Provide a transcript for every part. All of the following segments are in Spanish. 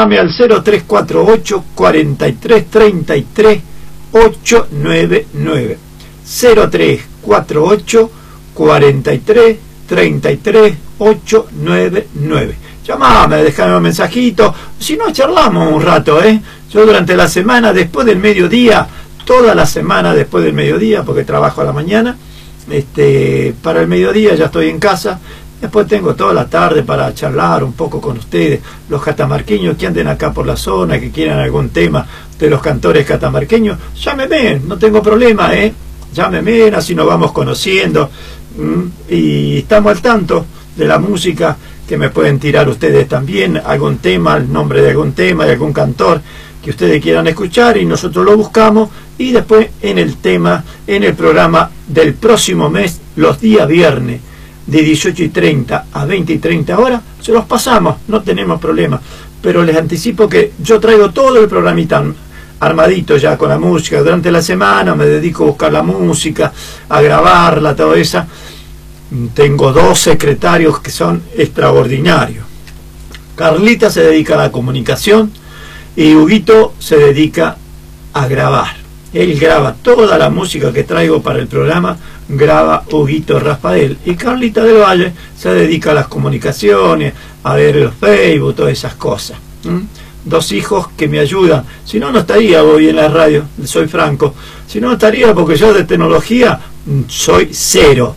llamame al 0348 43 33 899. 0348 43 33 899. Llamame, dejame un mensajito, si no charlamos un rato, Yo durante la semana, después del mediodía, toda la semana después del mediodía, porque trabajo a la mañana, para el mediodía ya estoy en casa, después tengo toda la tarde para charlar un poco con ustedes, los catamarqueños que anden acá por la zona, que quieran algún tema de los cantores catamarqueños, llámeme, no tengo problema, llámeme, así nos vamos conociendo, y estamos al tanto de la música que me pueden tirar ustedes también, algún tema, el nombre de algún tema, de algún cantor que ustedes quieran escuchar, y nosotros lo buscamos, y después en el programa del próximo mes, los días viernes, de 18:30 a 20:30 horas, se los pasamos, no tenemos problema, pero les anticipo que yo traigo todo el programita armadito ya con la música. Durante la semana me dedico a buscar la música, a grabarla, todo eso. Tengo 2 secretarios que son extraordinarios. Carlita se dedica a la comunicación y Huguito se dedica a grabar. Él graba toda la música que traigo para el programa, graba Huguito Rafael. Y Carlita del Valle se dedica a las comunicaciones, a ver los Facebook, todas esas cosas. 2 hijos que me ayudan. Si no, no estaría hoy en la radio, soy franco. Si no, estaría, porque yo de tecnología soy cero.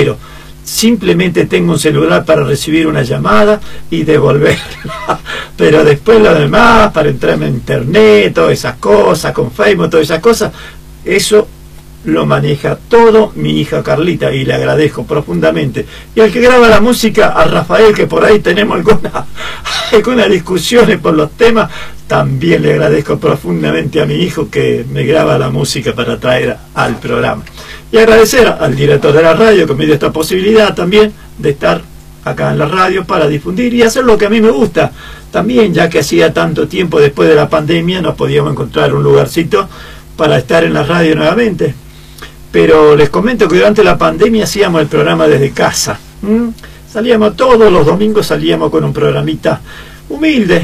Simplemente tengo un celular para recibir una llamada y devolverla, pero después lo demás, para entrarme en internet, todas esas cosas, con Facebook, todas esas cosas, eso lo maneja todo mi hija Carlita, y le agradezco profundamente. Y al que graba la música, a Rafael, que por ahí tenemos algunas discusiones por los temas, también le agradezco profundamente a mi hijo que me graba la música para traer al programa. Y agradecer al director de la radio que me dio esta posibilidad también de estar acá en la radio para difundir y hacer lo que a mí me gusta. También, ya que hacía tanto tiempo después de la pandemia, no podíamos encontrar un lugarcito para estar en la radio nuevamente. Pero les comento que durante la pandemia hacíamos el programa desde casa. Salíamos todos los domingos, salíamos con un programita humilde,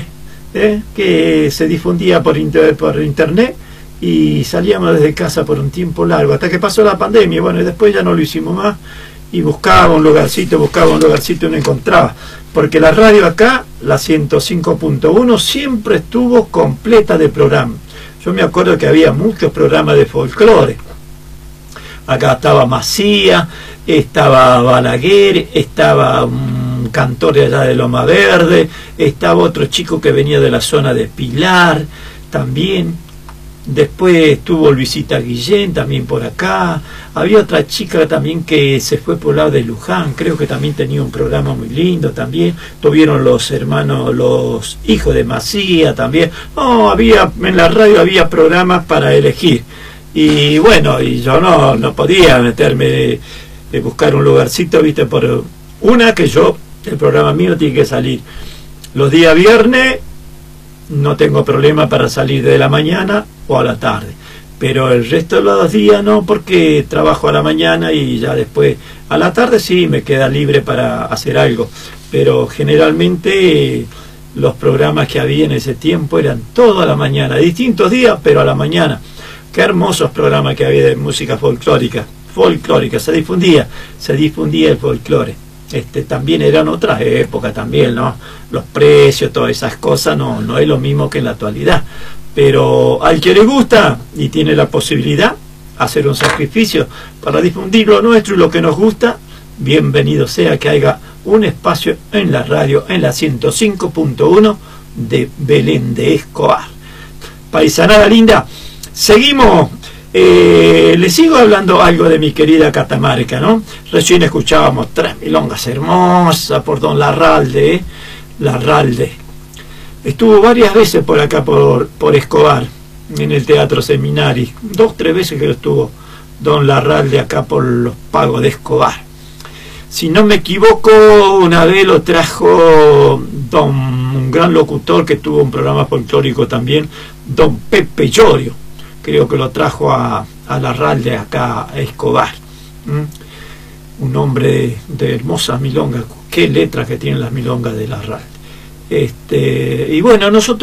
que se difundía por internet, y salíamos desde casa por un tiempo largo, hasta que pasó la pandemia. Bueno, y después ya no lo hicimos más, y buscaba un lugarcito y no encontraba, porque la radio acá, la 105.1, siempre estuvo completa de programas. Yo me acuerdo que había muchos programas de folclore. Acá estaba Macía, estaba Balaguer, estaba un cantor de allá de Loma Verde, estaba otro chico que venía de la zona de Pilar también. Después estuvo Luisita Guillén también por acá. Había otra chica también que se fue por el lado de Luján, creo que también tenía un programa muy lindo también. Tuvieron los hijos de Macía también. No, en la radio había programas para elegir. Y bueno, y yo no podía meterme, buscar un lugarcito, viste, por una que el programa mío tiene que salir los días viernes. No tengo problema para salir de la mañana o a la tarde, pero el resto de los días no, porque trabajo a la mañana y ya después a la tarde sí me queda libre para hacer algo, pero generalmente los programas que había en ese tiempo eran todo a la mañana, distintos días, pero a la mañana. Qué hermosos programas que había de música folclórica, se difundía el folclore. También eran otras épocas también, ¿no? Los precios, todas esas cosas no es lo mismo que en la actualidad, pero al que le gusta y tiene la posibilidad hacer un sacrificio para difundir lo nuestro y lo que nos gusta, bienvenido sea que haya un espacio en la radio, en la 105.1 de Belén de Escobar. Paisanada linda, seguimos. Le sigo hablando algo de mi querida Catamarca, ¿no? Recién escuchábamos 3 milongas hermosas por don Larralde, Larralde. Estuvo varias veces por acá, por Escobar, en el Teatro Seminari. 2 o 3 veces que estuvo don Larralde acá por los pagos de Escobar. Si no me equivoco, una vez lo trajo un gran locutor que tuvo un programa folclórico también, don Pepe Llorio. Creo que lo trajo a Larralde acá a Escobar. Un hombre de hermosas milongas. Qué letras que tienen las milongas de Larralde. Y bueno, nosotros